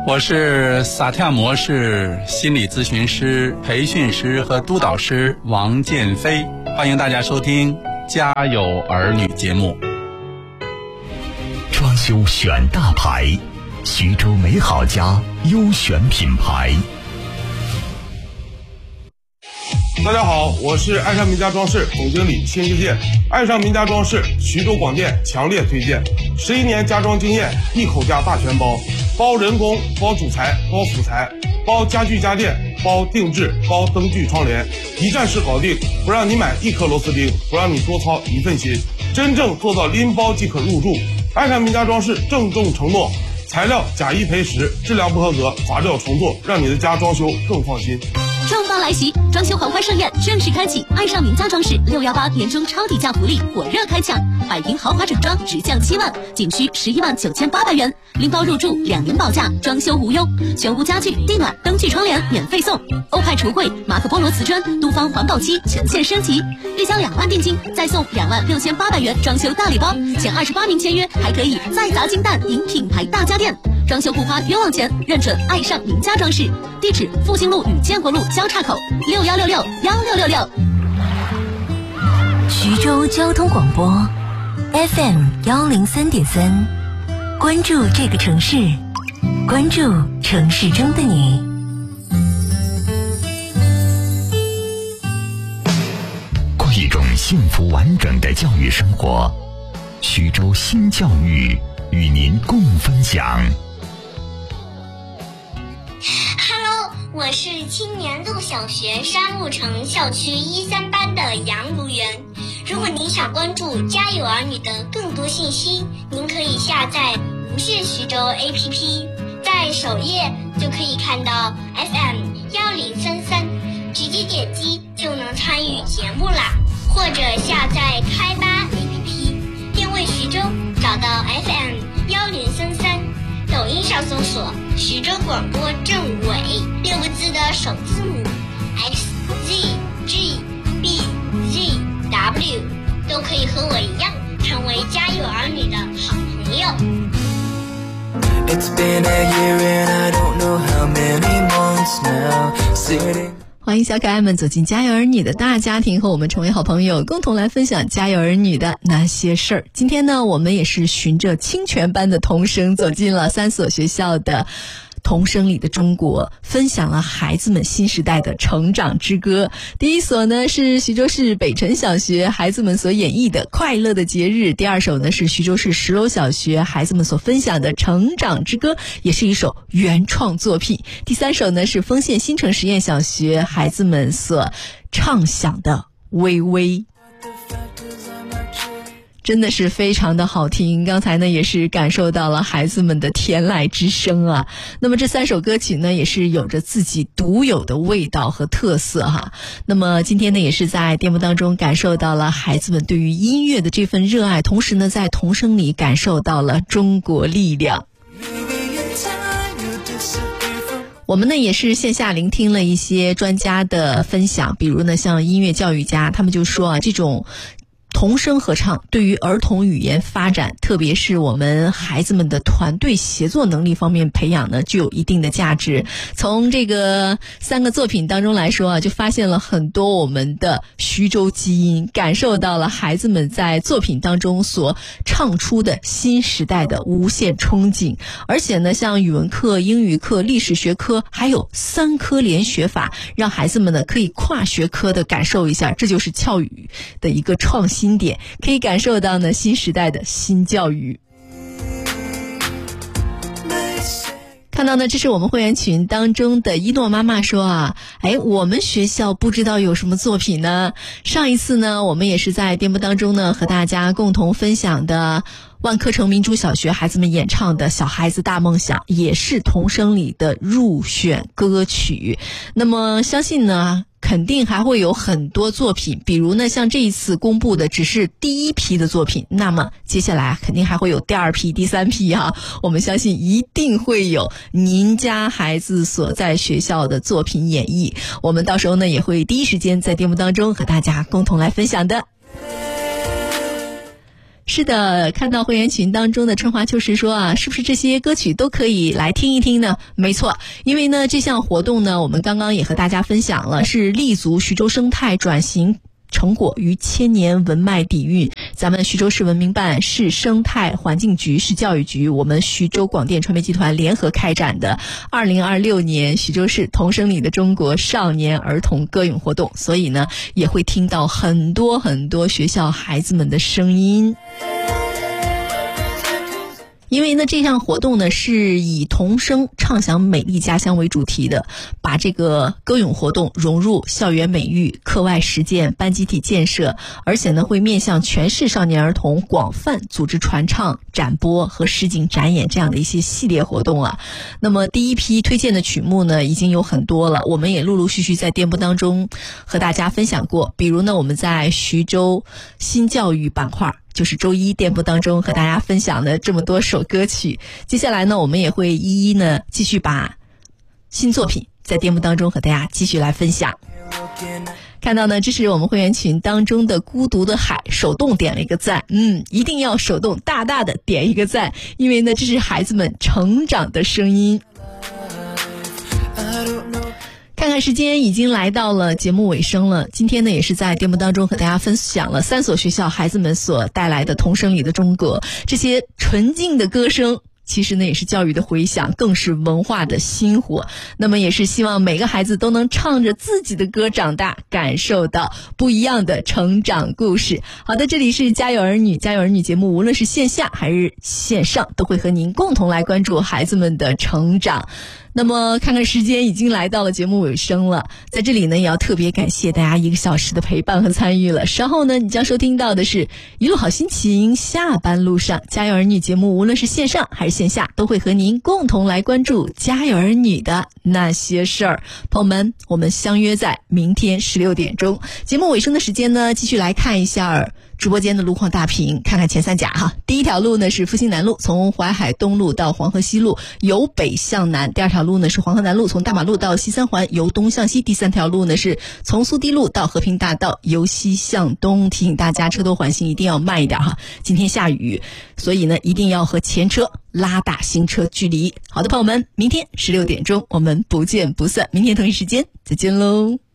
我是萨提亚模式心理咨询师、培训师和督导师王建飞，欢迎大家收听《家有儿女》节目。 装修选大牌，徐州美好家优选品牌。 大家好，我是爱上名家装饰总经理辛志健。爱上名家装饰，徐州广电强烈推荐，11年家装经验，一口价大全包，包人工，包主材，包辅材，包家具家电，包定制，包灯具窗帘，一站式搞定，不让你买一颗螺丝钉，不让你多操一份心，真正做到拎包即可入住。爱上名家装饰郑重承诺，材料假一赔10，质量不合格罚掉重做，让你的家装修更放心。 重磅来袭，装修狂欢盛宴正式开启！爱上名家装饰618年终超低价福利火热开抢，百平豪华整装直降7万，仅需119800元，拎包入住，2年保价，装修无忧，全屋家具、地暖、灯具、窗帘免费送，欧派橱柜、马可波罗瓷砖、都方环保漆全线升级，预交2万定金，再送26800元装修大礼包，前28名签约还可以再砸金蛋赢品牌大家电。装修不花冤枉钱，认准爱上名家装饰，地址复兴路与建国路交叉口，61661666。 徐州交通广播 FM103.3，关注这个城市，关注城市中的你。 过一种幸福完整的教育生活，徐州新教育与您共分享。 我是青年路小学山路城校区13班的杨如元。如果您想关注家有儿女的更多信息，您可以下载无视徐州 APP， 在首页就可以看到 FM1033， 直接点击就能参与节目啦。或者下载开吧 APP， 定位徐州，找到 FM1033，抖音上搜索徐州广播政委6个字的首字母 XZGBZW， 都可以和我一样成为家有儿女的好朋友。 欢迎小可爱们走进家有儿女的大家庭，和我们成为好朋友，共同来分享家有儿女的那些事儿。今天呢，我们也是循着清泉班的童声走进了3所学校的童声里的中国，分享了孩子们新时代的成长之歌。第一所呢是徐州市北辰小学孩子们所演绎的快乐的节日，第二首呢是徐州市10楼小学孩子们所分享的成长之歌，也是一首原创作品。第三首呢是丰县新城实验小学孩子们所唱响的微微，真的是非常的好听，刚才呢也是感受到了孩子们的天籁之声啊。那么这3首歌曲呢也是有着自己独有的味道和特色哈。那么今天呢也是在节目当中感受到了孩子们对于音乐的这份热爱，同时呢在童声里感受到了中国力量。我们呢也是线下聆听了一些专家的分享，比如呢像音乐教育家，他们就说啊，这种童声合唱对于儿童语言发展，特别是我们孩子们的团队协作能力方面培养呢，具有一定的价值。从这个3个作品当中来说啊，就发现了很多我们的徐州基因，感受到了孩子们在作品当中所唱出的新时代的无限憧憬。而且呢，像语文课、英语课、历史学科，还有3科联学法，让孩子们呢可以跨学科的感受一下，这就是教育的一个创新点，可以感受到呢新时代的新教育。看到呢，这是我们会员群当中的一诺妈妈说啊，我们学校不知道有什么作品呢？上一次呢，我们也是在节目当中呢和大家共同分享的万科城民主小学孩子们演唱的小孩子大梦想，也是童声里的入选歌曲。那么相信呢肯定还会有很多作品，比如呢像这一次公布的只是第1批的作品，那么接下来肯定还会有第2批、第3批哈。我们相信一定会有您家孩子所在学校的作品演绎，我们到时候呢也会第一时间在节目当中和大家共同来分享的。 是的，看到会员群当中的春华秋实说啊，是不是这些歌曲都可以来听一听呢？没错，因为呢这项活动呢，我们刚刚也和大家分享了，是立足徐州生态转型成果与千年文脉底蕴，咱们徐州市文明办、市生态环境局、市教育局，我们徐州广电传媒集团联合开展的2026年徐州市童声里的中国少年儿童歌咏活动，所以呢也会听到很多学校孩子们的声音。因为呢这项活动呢是以童声畅享美丽家乡为主题的，把这个歌咏活动融入校园美育、课外实践、班集体建设，而且呢会面向全市少年儿童广泛组织传唱、展播和实景展演这样的一些系列活动啊。那么第一批推荐的曲目呢已经有很多了，我们也陆陆续续在电波当中和大家分享过，比如呢我们在徐州新教育板块，就是周一电波当中和大家分享的这么多首歌曲。接下来呢我们也会一一呢继续把新作品在电波当中和大家继续来分享。看到呢这是我们会员群当中的孤独的海手动点了一个赞，一定要手动大大的点一个赞，因为呢这是孩子们成长的声音。看看时间已经来到了节目尾声了，今天呢也是在节目当中和大家分享了3所学校孩子们所带来的童声里的中国，这些纯净的歌声其实呢也是教育的回响，更是文化的薪火。那么也是希望每个孩子都能唱着自己的歌长大，感受到不一样的成长故事。好的，这里是家有儿女，家有儿女节目无论是线下还是线上都会和您共同来关注孩子们的成长。那么看看时间已经来到了节目尾声了，在这里呢也要特别感谢大家1个小时的陪伴和参与了。稍后呢你将收听到的是一路好心情，下班路上家有儿女节目无论是线上还是线下都会和您共同来关注家有儿女的那些事儿。朋友们，我们相约在明天16点钟。节目尾声的时间呢继续来看一下直播间的路况大屏，看看前3甲哈。第一条路呢是复兴南路，从淮海东路到黄河西路由北向南；第2条路呢是黄河南路，从大马路到西三环由东向西；第3条路呢是从苏堤路到和平大道由西向东。提醒大家车多缓行，一定要慢一点哈。今天下雨，所以呢一定要和前车拉大行车距离。好的，朋友们，明天16点钟我们不见不散。明天同一时间再见喽。